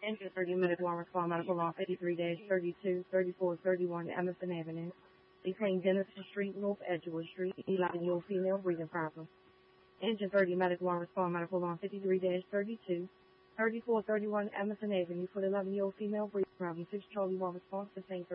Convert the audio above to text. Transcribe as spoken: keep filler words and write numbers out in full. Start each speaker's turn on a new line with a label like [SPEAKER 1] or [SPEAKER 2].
[SPEAKER 1] Engine thirty medical on respond medical law fifty-three thirty-two thirty-four thirty-one Emerson Avenue. Between Dennison Street, North Edgewood Street, eleven year old female breathing problem. Engine thirty medical on respond medical law fifty-three thirty-two thirty-four thirty-one Emerson Avenue for the eleven year old female breathing problem. six Charlie one response to same